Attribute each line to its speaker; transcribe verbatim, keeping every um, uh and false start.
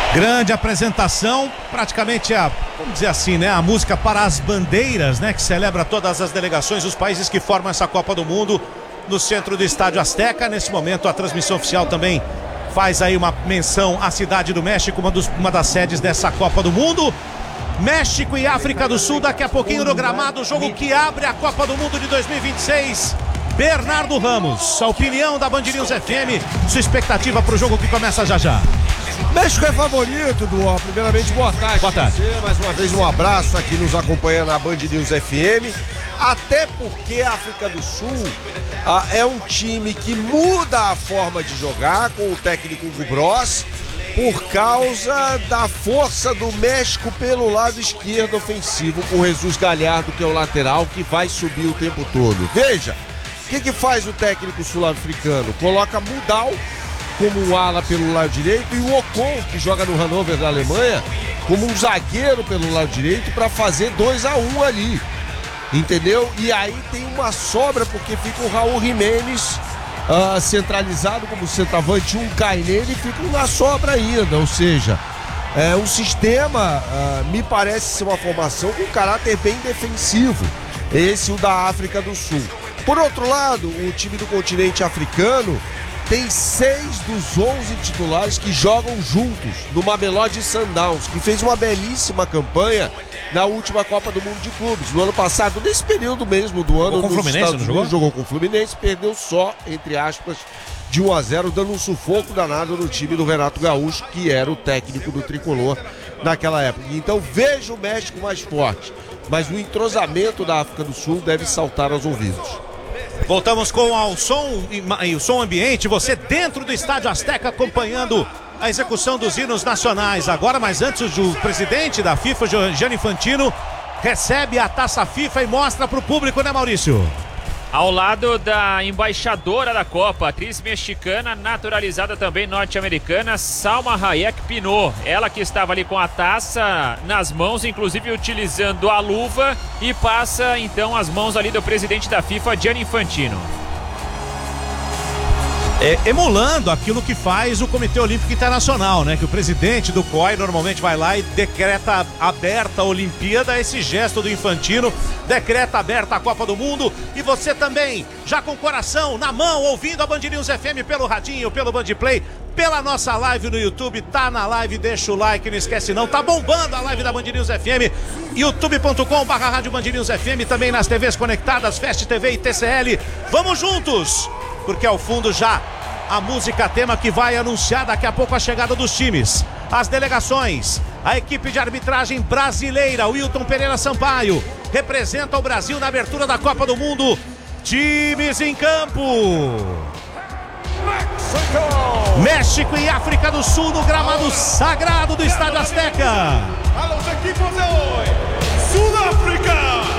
Speaker 1: Grande apresentação, praticamente a, vamos dizer assim, né, a música para as bandeiras, né, que celebra todas as delegações, os países que formam essa Copa do Mundo no centro do Estádio Azteca. Nesse momento a transmissão oficial também faz aí uma menção à cidade do México, uma, dos, uma das sedes dessa Copa do Mundo. México e África do Sul, daqui a pouquinho no gramado, o jogo que abre a Copa do Mundo de dois mil e vinte e seis. Bernardo Ramos, a opinião da Band News F M, sua expectativa para o jogo que começa já já.
Speaker 2: México é favorito, Duó. Primeiramente, boa tarde.
Speaker 1: Boa tarde.
Speaker 2: Você, mais uma vez, um abraço aqui nos acompanha na Band News F M. Até porque a África do Sul ah, é um time que muda a forma de jogar com o técnico Hugo Bross por causa da força do México pelo lado esquerdo ofensivo, com o Jesus Galhardo, que é o lateral, que vai subir o tempo todo. Veja, o que, que faz o técnico sul-africano? Coloca Mudal como um ala pelo lado direito e o Ocon, que joga no Hannover da Alemanha, como um zagueiro pelo lado direito para fazer dois a um ali, entendeu? E aí tem uma sobra porque fica o Raul Jimenez uh, centralizado como centroavante, um cai nele e fica na sobra ainda, ou seja, é um sistema, uh, me parece ser uma formação com caráter bem defensivo, esse o da África do Sul. Por outro lado, o time do continente africano tem seis dos onze titulares que jogam juntos no Mamelodi Sundowns, que fez uma belíssima campanha na última Copa do Mundo de Clubes. No ano passado, nesse período mesmo do ano,
Speaker 1: jogou com o Fluminense, não jogou?
Speaker 2: Jogou com o Fluminense, perdeu só, entre aspas, de um a zero, dando um sufoco danado no time do Renato Gaúcho, que era o técnico do Tricolor naquela época. Então veja o México mais forte, mas o entrosamento da África do Sul deve saltar aos ouvidos.
Speaker 1: Voltamos com o som e o som ambiente, você dentro do Estádio Azteca acompanhando a execução dos hinos nacionais agora, mas antes o presidente da FIFA, Gianni Infantino, recebe a taça FIFA e mostra para o público, né, Maurício?
Speaker 3: Ao lado da embaixadora da Copa, atriz mexicana, naturalizada também norte-americana, Salma Hayek Pinot. Ela que estava ali com a taça nas mãos, inclusive utilizando a luva, e passa então as mãos ali do presidente da FIFA, Gianni Infantino.
Speaker 1: É, emulando aquilo que faz o Comitê Olímpico Internacional, né? Que o presidente do C O I normalmente vai lá e decreta aberta a Olimpíada. Esse gesto do Infantino decreta aberta a Copa do Mundo. E você também, já com o coração na mão, ouvindo a Band News F M pelo radinho, pelo Band Play, pela nossa live no YouTube. Tá na live, deixa o like, não esquece não. Tá bombando a live da Band News F M, youtube ponto com barra rádio Band News F M, também nas T Vs conectadas, Fast T V e T C L. Vamos juntos, porque ao fundo já a música tema que vai anunciar daqui a pouco a chegada dos times, as delegações, a equipe de arbitragem brasileira. Wilton Pereira Sampaio representa o Brasil na abertura da Copa do Mundo. Times em campo: México, México e África do Sul no gramado sagrado do Estádio Azteca.
Speaker 4: A los equipos de hoy: Sudáfrica,